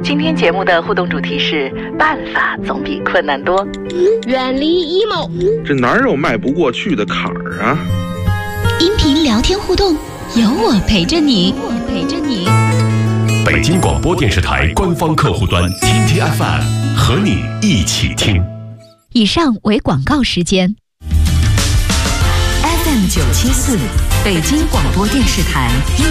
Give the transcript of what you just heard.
今天节目的互动主题是办法总比困难多， 远离 emo， 这哪有迈不过去的坎儿啊？ 音频聊天互动，有我陪着你。 北京广播电视台官方客户端 TTFM 和你一起听。 以上为广告时间。 FM 974，北京广播电视台音